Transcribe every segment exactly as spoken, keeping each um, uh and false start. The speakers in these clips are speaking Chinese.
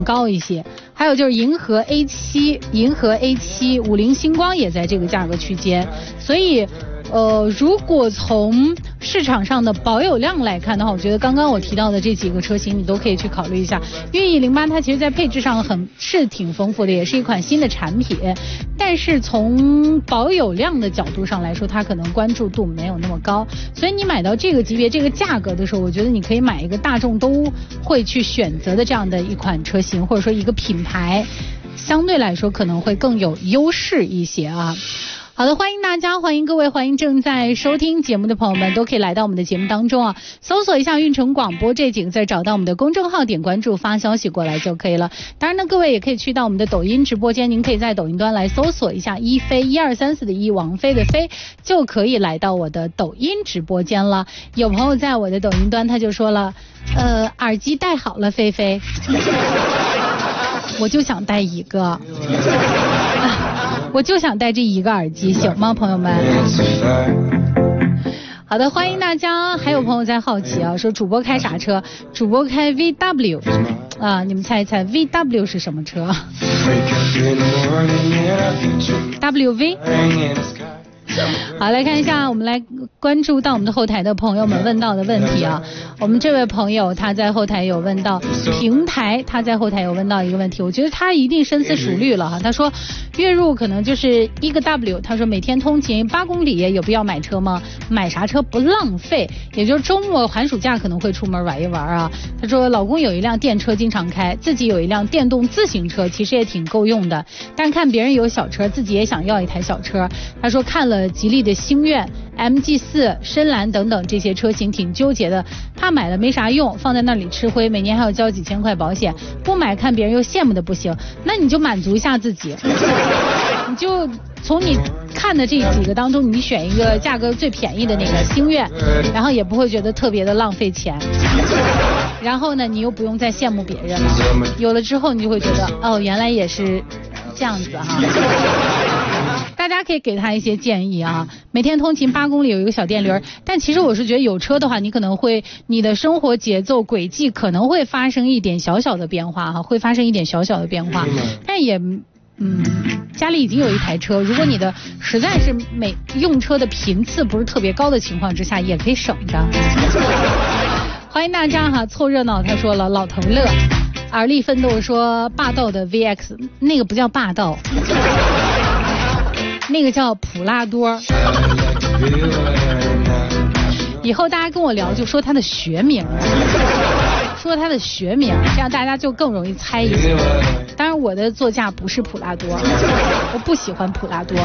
高一些。还有就是银河 A 七，银河 A 七，五菱星光也在这个价格区间，所以。呃，如果从市场上的保有量来看的话，我觉得刚刚我提到的这几个车型你都可以去考虑一下。越野零八它其实在配置上很是挺丰富的，也是一款新的产品，但是从保有量的角度上来说，它可能关注度没有那么高。所以你买到这个级别这个价格的时候，我觉得你可以买一个大众都会去选择的这样的一款车型，或者说一个品牌，相对来说可能会更有优势一些啊。好的，欢迎大家，欢迎各位，欢迎正在收听节目的朋友们，都可以来到我们的节目当中啊，搜索一下运城广播这几个字，找到我们的公众号，点关注，发消息过来就可以了。当然呢，各位也可以去到我们的抖音直播间，您可以在抖音端来搜索一下一飞一二三四的一，王菲的飞，就可以来到我的抖音直播间了。有朋友在我的抖音端他就说了，呃，耳机戴好了，菲菲，我就想戴一个。我就想戴这一个耳机，行吗，朋友们？好的，欢迎大家。还有朋友在好奇啊，说主播开啥车？主播开 V W 啊，你们猜一猜 V W 是什么车 ？W V。好，来看一下，我们来关注到我们的后台的朋友们问到的问题啊。我们这位朋友他在后台有问到平台，他在后台有问到一个问题，我觉得他一定深思熟虑了哈。他说月入可能就是一个 W， 他说每天通勤八公里，有必要买车吗？买啥车不浪费？也就是周末寒暑假可能会出门玩一玩啊。他说老公有一辆电车经常开，自己有一辆电动自行车，其实也挺够用的，但看别人有小车，自己也想要一台小车。他说看了吉利的星愿、M G 四、深蓝等等这些车型挺纠结的，怕买了没啥用，放在那里吃灰，每年还要交几千块保险，不买看别人又羡慕的不行，那你就满足一下自己，你就从你看的这几个当中，你选一个价格最便宜的那个星愿，然后也不会觉得特别的浪费钱，然后呢你又不用再羡慕别人了，有了之后你就会觉得哦原来也是这样子哈。大家可以给他一些建议啊，每天通勤八公里有一个小电驴，但其实我是觉得有车的话，你可能会你的生活节奏轨迹可能会发生一点小小的变化哈，会发生一点小小的变化，但也嗯，家里已经有一台车，如果你的实在是每用车的频次不是特别高的情况之下，也可以省着。欢迎大家哈，凑热闹。他说了老头乐，而立奋斗说霸道的 V X， 那个不叫霸道。那个叫普拉多，以后大家跟我聊就说他的学名，说他的学名，这样大家就更容易猜一些。当然我的座驾不是普拉多，我不喜欢普拉多，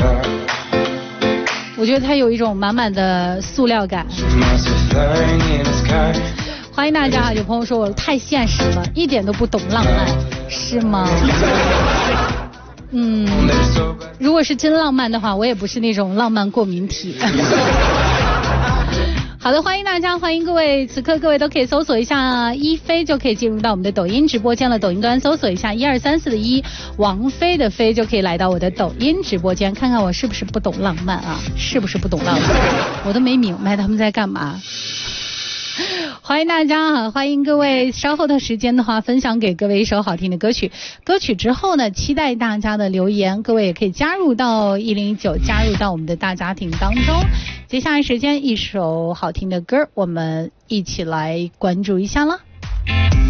我觉得它有一种满满的塑料感。欢迎大家，有朋友说我太现实了，一点都不懂浪漫，是吗？嗯，如果是真浪漫的话，我也不是那种浪漫过敏体。好的，欢迎大家，欢迎各位，此刻各位都可以搜索一下一飞，就可以进入到我们的抖音直播间了。抖音端搜索一下一二三四的一，王菲的飞，就可以来到我的抖音直播间，看看我是不是不懂浪漫啊？是不是不懂浪漫？我都没明白他们在干嘛。欢迎大家哈，欢迎各位，稍后的时间的话分享给各位一首好听的歌曲，歌曲之后呢期待大家的留言，各位也可以加入到一零一九，加入到我们的大家庭当中。接下来时间一首好听的歌，我们一起来关注一下啦。